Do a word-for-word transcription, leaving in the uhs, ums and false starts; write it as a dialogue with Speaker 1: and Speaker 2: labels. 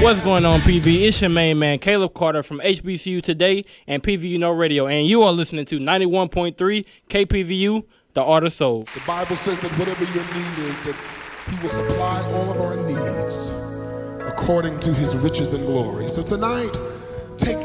Speaker 1: What's going on, P V? It's your main man, Caleb Carter from H B C U Today and P V U No Radio, and you are listening to ninety-one point three K P V U, The Art of Soul.
Speaker 2: The Bible says that whatever your need is, that he will supply all of our needs according to his riches and glory. So tonight,